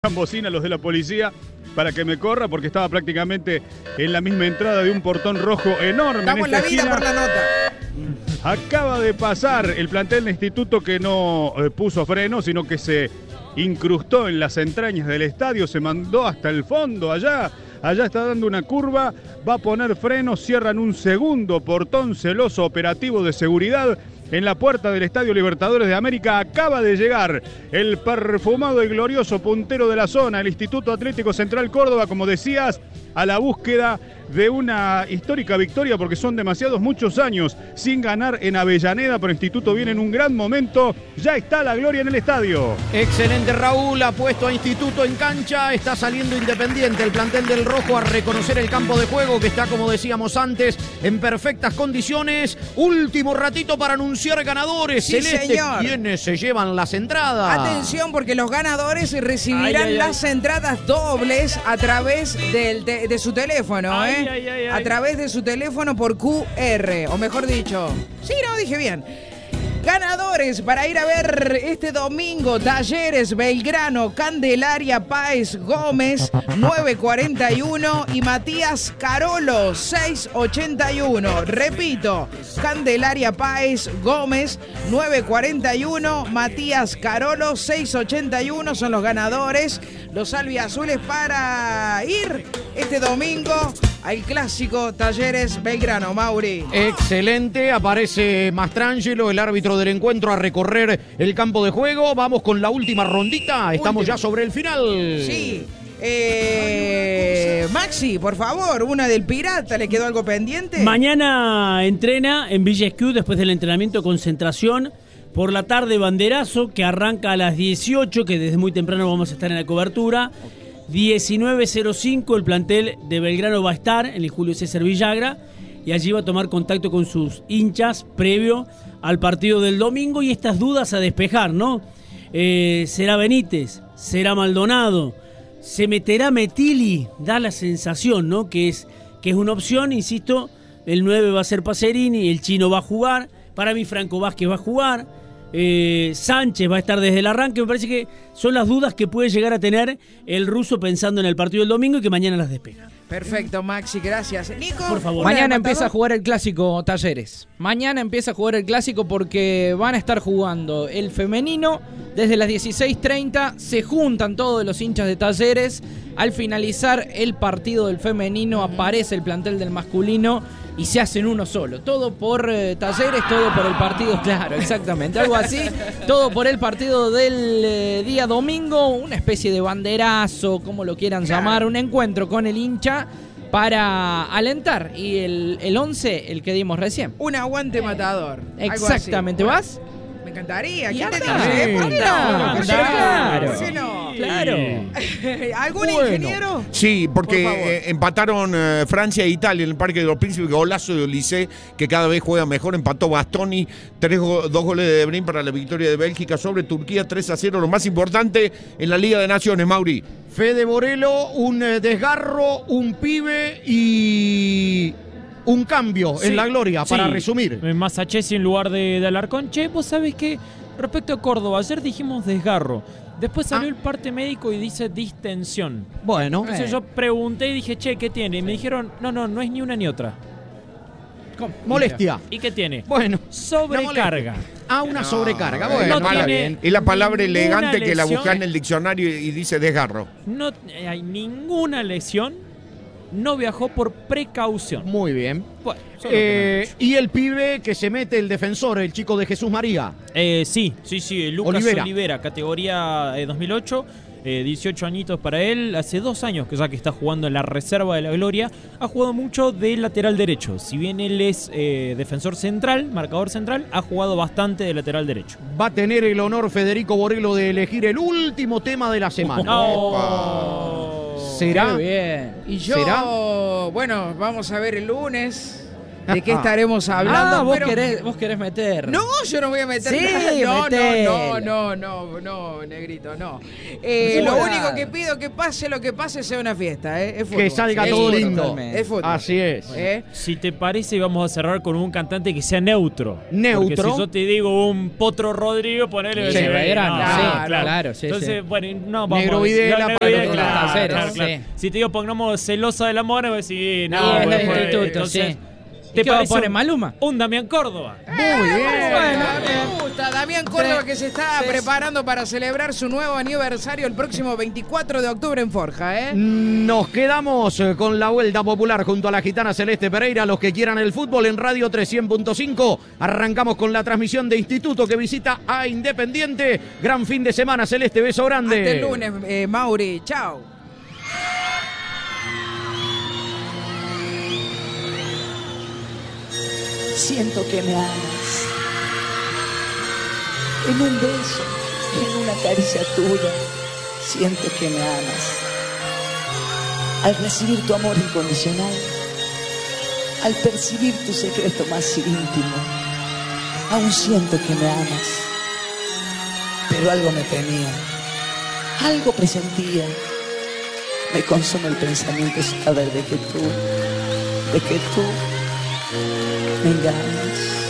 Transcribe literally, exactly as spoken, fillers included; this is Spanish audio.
bocina los de la policía para que me corra porque estaba prácticamente en la misma entrada de un portón rojo enorme. Estamos en la vida por la nota. Acaba de pasar el plantel de instituto que no eh, puso freno, sino que se incrustó en las entrañas del estadio, se mandó hasta el fondo allá. Allá está dando una curva, va a poner freno, cierran un segundo portón celoso operativo de seguridad. En la puerta del Estadio Libertadores de América acaba de llegar el perfumado y glorioso puntero de la zona, el Instituto Atlético Central Córdoba, como decías, a la búsqueda de una histórica victoria porque son demasiados muchos años sin ganar en Avellaneda, pero Instituto viene en un gran momento, ya está la gloria en el estadio. Excelente, Raúl, ha puesto a Instituto en cancha, está saliendo Independiente, el plantel del Rojo, a reconocer el campo de juego que está, como decíamos antes, en perfectas condiciones. Último ratito para anunciar ganadores. Sí, Celeste, señor. ¿quiénes se llevan las entradas? Atención, porque los ganadores recibirán Ay, ay, las ay. entradas dobles a través del te- de su teléfono, Ay, ¿eh? ay, ay, ay. A través de su teléfono por Q R, o mejor dicho. Sí, no, dije bien. Ganadores para ir a ver este domingo: Talleres, Belgrano, Candelaria, Páez, Gómez, nueve cuarenta y uno, y Matías Carolo, seis ochenta y uno. Repito, Candelaria, Páez, Gómez, nueve cuarenta y uno, Matías Carolo, seis ochenta y uno son los ganadores, los albiazules, para ir este domingo al clásico Talleres Belgrano. Mauri. Excelente, aparece Mastrangelo, el árbitro del encuentro, a recorrer el campo de juego. Vamos con la última rondita, estamos Última. ya sobre el final. Sí. Eh, Maxi, por favor, una del Pirata, ¿le quedó algo pendiente? Mañana entrena en Villa Esquiú después del entrenamiento de concentración. Por la tarde, banderazo, que arranca a las dieciocho, que desde muy temprano vamos a estar en la cobertura. diecinueve cero cinco, el plantel de Belgrano va a estar en el Julio César Villagra y allí va a tomar contacto con sus hinchas previo al partido del domingo, y estas dudas a despejar, ¿no? Eh, ¿Será Benítez? ¿Será Maldonado? ¿Se meterá Metilli? Da la sensación, ¿no? Que es, que es una opción, insisto, el nueve va a ser Pacerini, el Chino va a jugar, para mí Franco Vázquez va a jugar. Eh, Sánchez va a estar desde el arranque. Me parece que son las dudas que puede llegar a tener el ruso pensando en el partido del domingo y que mañana las despeja. Perfecto, Maxi, gracias. Nico, Por favor. ¿una Mañana de empieza a Matador? jugar el clásico Talleres. Mañana empieza a jugar el clásico porque van a estar jugando el femenino desde las dieciséis treinta. Se juntan todos los hinchas de Talleres. Al finalizar el partido del femenino aparece el plantel del masculino y se hacen uno solo. Todo por eh, Talleres, todo por el partido, claro, exactamente, algo así. Todo por el partido del eh, día domingo, una especie de banderazo, como lo quieran Claro. llamar, un encuentro con el hincha para alentar. Y el, el once, el que dimos recién. Un aguante Matador. algo Exactamente, así. ¿vas? Me encantaría. Y ¿Quién te anda. dice? ¿Por qué no? Anda, ¿Por qué claro. no? ¿Por qué no? Claro. ¿Algún Bueno. ingeniero? Sí, porque Por favor. eh, empataron eh, Francia e Italia en el Parque de los Príncipes. Golazo de Olise, que cada vez juega mejor. Empató Bastoni, tres go- dos goles de De Bruyne para la victoria de Bélgica sobre Turquía, tres a cero. Lo más importante en la Liga de Naciones, Mauri. Fede Borelo, un eh, desgarro, un pibe y un cambio Sí, en la gloria, para sí. resumir. En Masachesi en lugar de, de Alarcón. Che, vos sabés que respecto a Córdoba, ayer dijimos desgarro. Después salió Ah. el parte médico y dice distensión. Bueno, Entonces Eh. yo pregunté y dije, che, ¿qué tiene? Y me dijeron, no, no, no es ni una ni otra. molestia. ¿Y qué tiene? Bueno, Sobrecarga. a una sobrecarga. No, Bueno, no está tiene- bien. Es la palabra Ninguna elegante que la lesión. busca en el diccionario y, y dice desgarro. No eh, hay ninguna lesión. No viajó por precaución. Muy bien. Bueno, solo que Eh, y el pibe que se mete, el defensor, el chico de Jesús María. Eh, sí, sí, sí, Lucas Olivera. Olivera, categoría eh, dos mil ocho, eh, dieciocho añitos para él, hace dos años que ya que está jugando en la reserva de la Gloria, ha jugado mucho de lateral derecho, si bien él es eh, defensor central, marcador central, ha jugado bastante de lateral derecho. Va a tener el honor Federico Borelo de elegir el último tema de la semana. No. ¿Será? Qué bien. Y yo, ¿Será? bueno, vamos a ver el lunes. de qué estaremos hablando. Ah, vos, pero... querés, vos querés meter. No, yo no voy a meter Sí, nada. No, metela. no, no, no, no, no, negrito, no. Eh, Sí, lo claro. único que pido que pase lo que pase sea una fiesta, ¿eh? Es fútbol. Que salga Es todo fútbol. lindo. Totalmente. Es fútbol. Así es. ¿Eh? Si te parece, vamos a cerrar con un cantante que sea neutro. Neutro. Porque si yo te digo un Potro Rodrigo, ponele... Sí, eh, Belgrano, no, sí, claro. claro, sí, Entonces, sí. bueno, no, vamos Negro a- Videla no, Negro para Videla, los claro, Talleres, claro, claro. sí. Si te digo pongamos Celosa del Amor, voy a decir, no, Y es pues, del pues, instituto, entonces, sí. ¿te ¿Y qué va a parece poner, un- Maluma? Un Damián Córdoba. Muy bien. Bueno, me gusta. Damián Córdoba Sí. que se está Sí. preparando para celebrar su nuevo aniversario el próximo veinticuatro de octubre en Forja, ¿eh? Nos quedamos eh, con la vuelta popular junto a la gitana Celeste Pereira. Los que quieran el fútbol en Radio trescientos punto cinco. Arrancamos con la transmisión de Instituto que visita a Independiente. Gran fin de semana, Celeste. Beso grande. Hasta el lunes, eh, Mauri. Chao. Siento que me amas. En un beso, en una caricia tuya, siento que me amas. Al recibir tu amor incondicional, al percibir tu secreto más íntimo, aún siento que me amas. Pero algo me tenía, algo presentía. Me consume el pensamiento saber de que tú, de que tú me engañas.